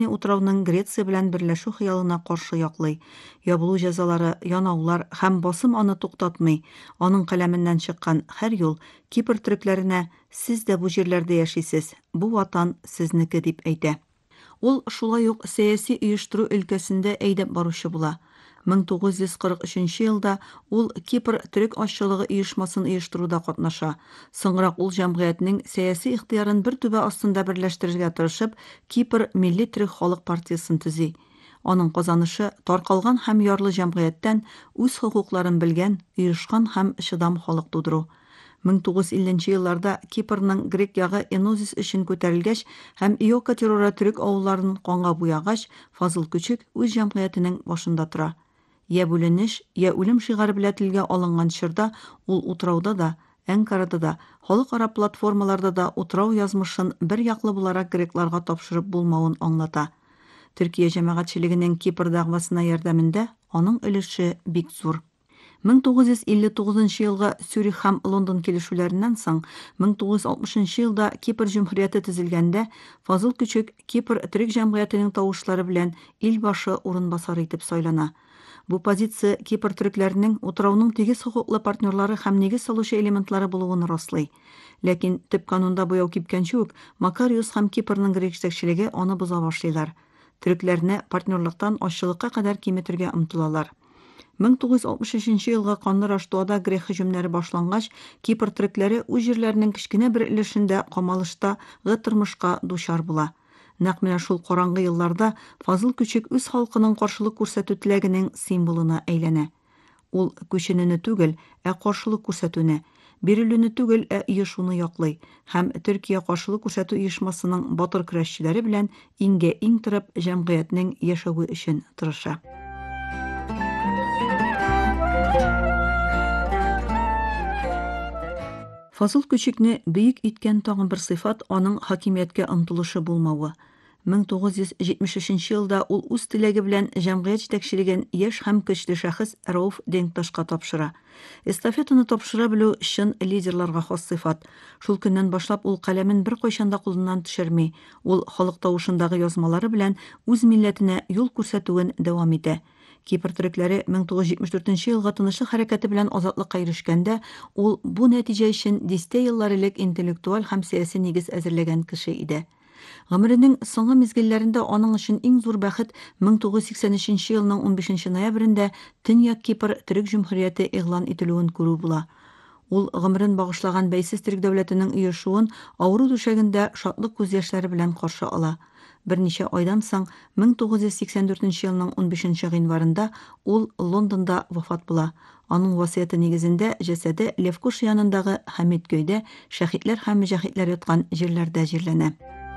утрауның Греция белән берләшү хыялына каршы яклый. Ябылу җәзалары, янаулар һәм басым аны туктатмый. Аның каләменнән чыккан һәр юл Кипр төрекләренә сез дә бу җирләрдә яшисез, бу ватан сезнеке дип әйтә. Ул шулай ук сәяси оештыру өлкәсендә әйдәп баручы була. 1943 елда ул Кипр төрек ашчылыгы оешмасын оештыруда катнаша. Соңрак ул җәмгыятьнең сәяси ихтыярын бер түбә астында берләштерергә тырышып, Кипр Милли төрек халык партиясын төзи. Аның казанышы таркалган һәм ярлы җәмгыятьтән үз хокукларын белгән, оешкан һәм чыдам халык тудыру. 1950 елларда Кипрның грек ягы Энозис өчен күтәрелгәч һәм Иока терроры төрек авылларын канга буягач, Фазыл Күчек үз җәмгыятенең башында тора. Я бүленеш, я үлем шигары белән телгә алынган чорда ул утрауда да, Әнкарада да, халыкара платформаларда да утрау язмышын бер яклы буларак грекларга тапшырып булмавын аңлата. Төркия җәмәгатьчелегенең Кипр дәгъвасына ярдәмендә аның өлеше бик зур. 1959 елга Цюрих һәм Лондон килешүләреннән соң 1960 елда Кипр җөмһүрияте төзелгәндә Фазыл Күчек Кипр төрек җәмгыятенең тавышлары белән ил башы урынбасары итеп сайлана. Бу позиция Кипр төрекләренең утрауның тигез хокуклы партнерлары һәм нигез салучы элементлары булуын раслый. Ләкин төп канунда буяу кипкәнче үк Макариус һәм Кипрның грек җитәкчелеге аны боза башлыйлар. Төрекләрне партнерлыктан ашчылыкка кадәр киметергә омтылалар. 1963 елга канлы Раштуада грек һөҗүмнәре башлангач, Кипр төрекләре үз җирләренең кечкенә бер өлешендә камалышта тормышка дучар була. Нәкъ менә шул караңгы елларда Фазыл Күчек үз халкының каршылык күрсәтү теләгенең символына әйләнә. Ул күченүне түгел, каршылык күрсәтүне, бирелүне түгел, оешуны яклый һәм Төркия каршылык күрсәтү оешмасының батыр көрәшчеләре белән иңгә-иң торып җәмгыятьнең яшәве өчен тырыша. Фазыл Күчекне бөек иткән тагын бер сыйфат аның хакимияткә омтылышы булмавы. 1973 елда ул үз теләге белән җәмгыять җитәкчелеген яшь һәм көчле шәхес Рауф Денкташка тапшыра. Эстафетаны тапшыра белү чын лидерларга хас сыйфат. Шул көннән башлап ул каләмен бер кайчанда кулыннан төшерми. Ул халык тавышындагы язмалары белән үз милләтенә юл күрсәтүен дәвам итә. Кипр төрекләре 1974 елга тынычлык хәрәкәте белән азатлыкка ирешкәндә, ул бу нәтиҗә өчен 10 еллар элек интеллектуаль һәм сәяси нигез әзерләгән кеше иде. Гомеренең соңгы мизгелләрендә аның өчен иң зур бәхет 1983 елның 15 ноябрендә Төньяк Кипр төрек җөмһүрияте игълан ителүен күрү була. Ул гомерен багышлаган бәйсез төрек дәүләтенең оешуын авыру түшәгендә шатлык күз яшьләре белән каршы ала. Берничә айдан соң 1984 елның 15 гыйнварында ул Лондонда вафат була. Аның васыяте нигезендә җәсәде Левкуш янындагы Хәмид көйдә шәһитләр һәм мөҗаһидләр яткан җирләрдә җирләнә.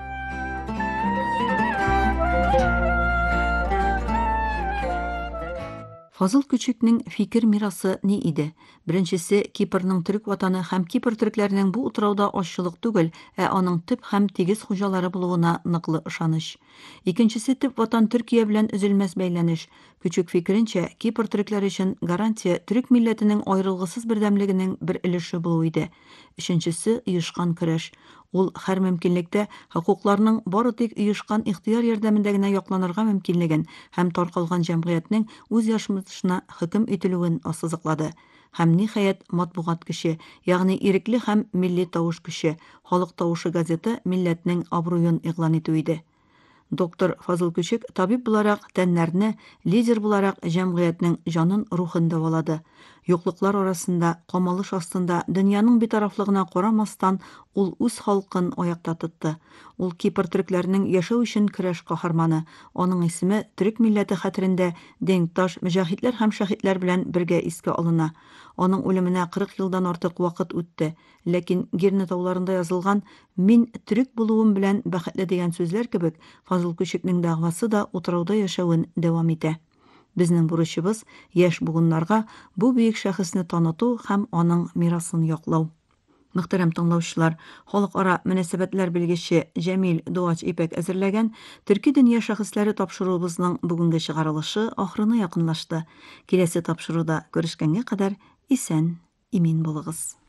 Фазыл Күчекнең фикер мирасы ни иде? Беренчесе, Кипрның төрек ватаны һәм Кипр төрекләренең бу утрауда ашчылык түгел, аның төп һәм тигез хуҗалары булуына ныклы ышаныч. Икенчесе, төп ватан Төркия белән өзелмәс бәйләнеш. Күчек фикеренчә, Кипр төрекләре өчен гарантия төрек милләтенең аерылгысыз бердәмлегенең бер өлеше булу иде. Өченчесе, оешкан көрәш. Ул һәр мөмкинлектә хокукларның бары тик оешкан ихтыяр ярдәмендә генә якланырга мөмкинлеген һәм таркалган җәмгыятьнең үз яшмышына хөкем ителүен ассызыклады. Һәм ниһаять матбугат көче, ягъни ирекле һәм милли тавыш көче, халык тавышы газеты милләтнең абруен игълан итү иде. Доктор Фазыл Күчек табиб буларак тәннәрне, лидер буларак җәмгыятьнең җанын, рухын дәвалады. Юклыклар арасында, камалыш астында, дөньяның битарафлыгына карамастан, ул үз халкын аякта тотты. Ул Кипр төрекләренең яшәү өчен көрәш каһарманы. Аның исеме төрек милләте хәтерендә Денкташ, мөҗаһидләр һәм шәһитләр белән бергә искә алына. Аның үлеменә 40 елдан артык вакыт үтте. Ләкин Гирне тауларында язылган «Мин төрек булуым белән бәхетле» дигән сүзләр кебек, Фазыл Күчекнең дәгъвасы да утрауда яшәвен дәвам итә. Безнең бурычыбыз яшь буыннарга бу бөек шәхесне таныту һәм аның мирасын яклау. Мөхтәрәм тыңлаучылар, халыкара мөнәсәбәтләр белгече Җәмил Дуач Ипәк әзерләгән Төрки дөнья шәхесләре тапшыруыбызның бүгенге чыгарылышы ахырына якынлашты. Киләсе тапшыруда күрешкәнгә кадәр исән, имин булыгыз.